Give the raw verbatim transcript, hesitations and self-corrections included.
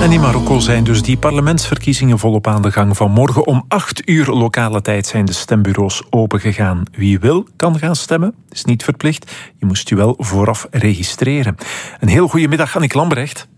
En in Marokko zijn dus die parlementsverkiezingen volop aan de gang. Vanmorgen om acht uur lokale tijd zijn de stembureaus opengegaan. Wie wil, kan gaan stemmen. Het is niet verplicht. Je moest je wel vooraf registreren. Een heel goede middag, Annick Lambrecht.